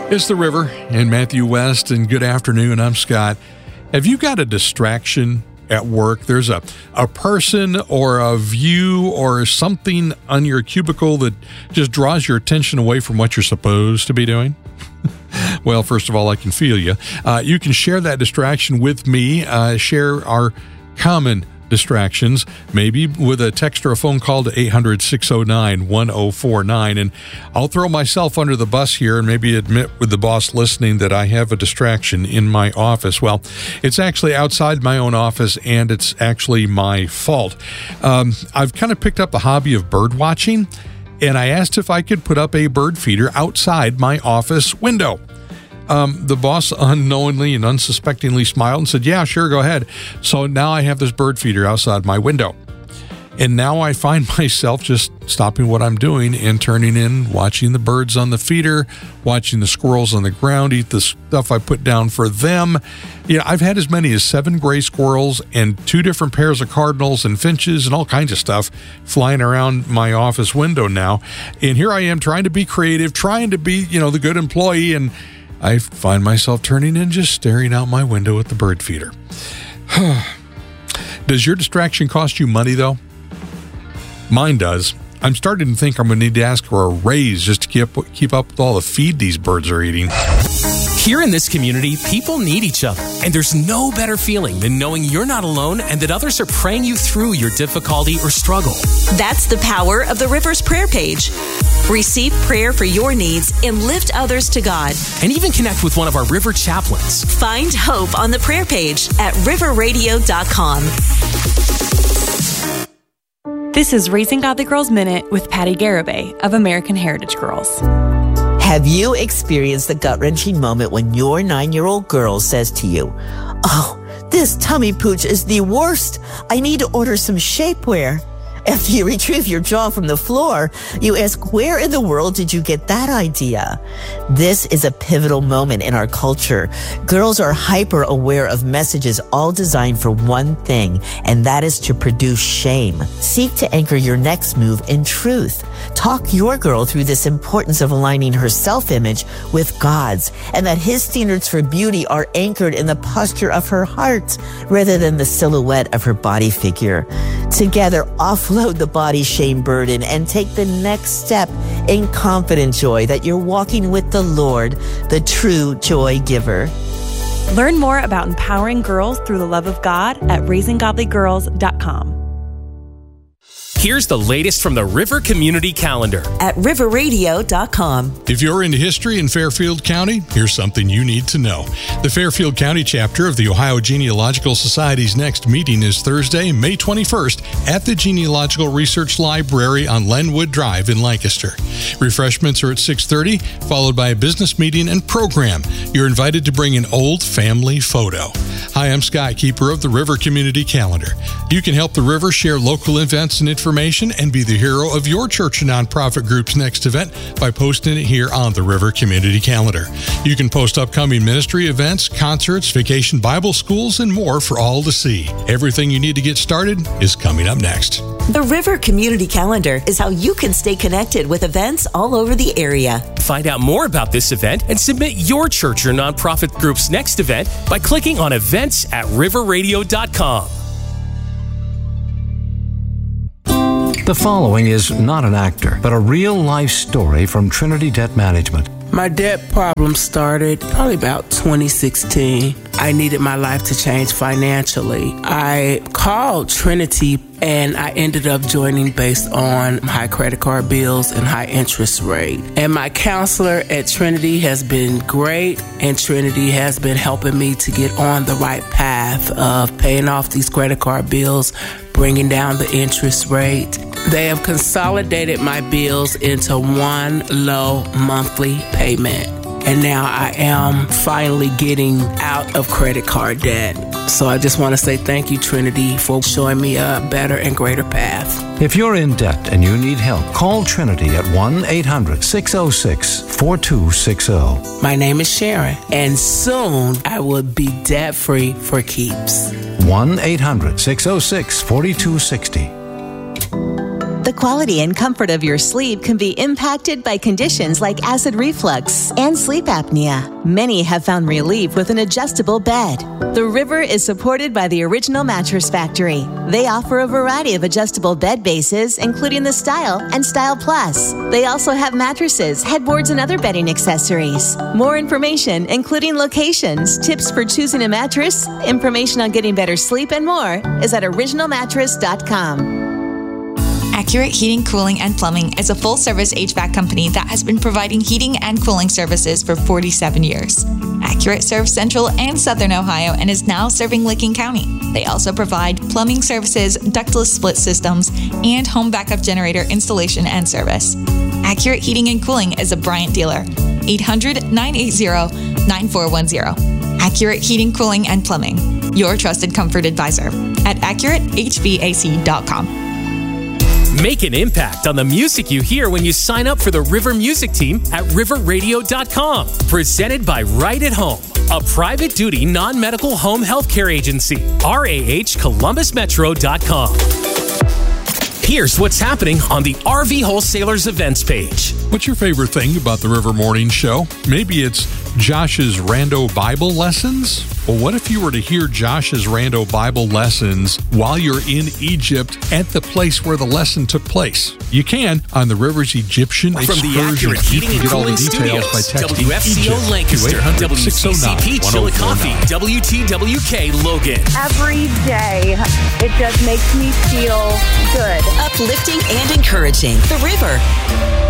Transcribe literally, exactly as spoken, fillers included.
It's The River and Matthew West, and good afternoon. I'm Scott. Have you got a distraction at work? There's a, a person or a view or something on your cubicle that just draws your attention away from what you're supposed to be doing? Well, first of all, I can feel you. Uh, you can share that distraction with me. Uh, share our common distractions, maybe with a text or a phone call to eight hundred, six oh nine, one oh four nine. And I'll throw myself under the bus here and maybe admit with the boss listening that I have a distraction in my office. Well, it's actually outside my own office, and it's actually my fault. Um, I've kind of picked up a hobby of bird watching, and I asked if I could put up a bird feeder outside my office window. Um, the boss unknowingly and unsuspectingly smiled and said, yeah, sure, go ahead. So now I have this bird feeder outside my window. And now I find myself just stopping what I'm doing and turning in, watching the birds on the feeder, watching the squirrels on the ground eat the stuff I put down for them. You know, I've had as many as seven gray squirrels and two different pairs of cardinals and finches and all kinds of stuff flying around my office window now. And here I am trying to be creative, trying to be, you know, the good employee, and I find myself turning in, just staring out my window at the bird feeder. Does your distraction cost you money, though? Mine does. I'm starting to think I'm going to need to ask for a raise just to keep, keep up with all the feed these birds are eating. Here in this community, people need each other, and there's no better feeling than knowing you're not alone and that others are praying you through your difficulty or struggle. That's the power of the River's prayer page. Receive prayer for your needs and lift others to God. And even connect with one of our River chaplains. Find hope on the prayer page at river radio dot com. This is Raising Godly Girls Minute with Patty Garibay of American Heritage Girls. Have you experienced the gut-wrenching moment when your nine-year-old girl says to you, "Oh, this tummy pooch is the worst. I need to order some shapewear"? After you retrieve your jaw from the floor, you ask, where in the world did you get that idea? This is a pivotal moment in our culture. Girls are hyper aware of messages all designed for one thing, and that is to produce shame. Seek to anchor your next move in truth. Talk your girl through this importance of aligning her self-image with God's, and that His standards for beauty are anchored in the posture of her heart rather than the silhouette of her body figure. Together, offload the body shame burden and take the next step in confident joy that you're walking with the Lord, the true joy giver. Learn more about empowering girls through the love of God at raising godly girls dot com. Here's the latest from the River Community Calendar at river radio dot com. If you're into history in Fairfield County, here's something you need to know. The Fairfield County chapter of the Ohio Genealogical Society's next meeting is Thursday, May twenty-first at the Genealogical Research Library on Lenwood Drive in Lancaster. Refreshments are at six thirty, followed by a business meeting and program. You're invited to bring an old family photo. Hi, I'm Scott, keeper of the River Community Calendar. You can help the River share local events and information and be the hero of your church or nonprofit group's next event by posting it here on the River Community Calendar. You can post upcoming ministry events, concerts, vacation Bible schools, and more for all to see. Everything you need to get started is coming up next. The River Community Calendar is how you can stay connected with events all over the area. Find out more about this event and submit your church or nonprofit group's next event by clicking on events at river radio dot com. The following is not an actor, but a real-life story from Trinity Debt Management. My debt problem started probably about twenty sixteen. I needed my life to change financially. I called Trinity and I ended up joining based on high credit card bills and high interest rate. And my counselor at Trinity has been great, and Trinity has been helping me to get on the right path of paying off these credit card bills, bringing down the interest rate. They have consolidated my bills into one low monthly payment. And now I am finally getting out of credit card debt. So I just want to say thank you, Trinity, for showing me a better and greater path. If you're in debt and you need help, call Trinity at one eight hundred, six oh six, four two six oh. My name is Sharon, and soon I will be debt-free for keeps. one eight hundred, six oh six, four two six oh. The quality and comfort of your sleep can be impacted by conditions like acid reflux and sleep apnea. Many have found relief with an adjustable bed. The River is supported by the Original Mattress Factory. They offer a variety of adjustable bed bases, including the Style and Style Plus. They also have mattresses, headboards, and other bedding accessories. More information, including locations, tips for choosing a mattress, information on getting better sleep, and more, is at original mattress dot com. Accurate Heating, Cooling, and Plumbing is a full-service H V A C company that has been providing heating and cooling services for forty-seven years. Accurate serves Central and Southern Ohio and is now serving Licking County. They also provide plumbing services, ductless split systems, and home backup generator installation and service. Accurate Heating and Cooling is a Bryant dealer. eight hundred, nine eight zero, nine four one zero. Accurate Heating, Cooling, and Plumbing. Your trusted comfort advisor at accurate h v a c dot com. Make an impact on the music you hear when you sign up for the River Music Team at river radio dot com. Presented by Right at Home, a private duty non-medical home health care agency. R A H Columbus Metro dot com. Here's what's happening on the R V Wholesalers events page. What's your favorite thing about the River Morning Show? Maybe it's Josh's Rando Bible lessons? Well, what if you were to hear Josh's Rando Bible lessons while you're in Egypt at the place where the lesson took place? You can on the River's Egyptian From Excursion. the Accurate Heating and Cooling Studios, W F C O Lancaster, W C C P Chillicothe, W T W K Logan. Every day, it just makes me feel good. Uplifting and encouraging. The River.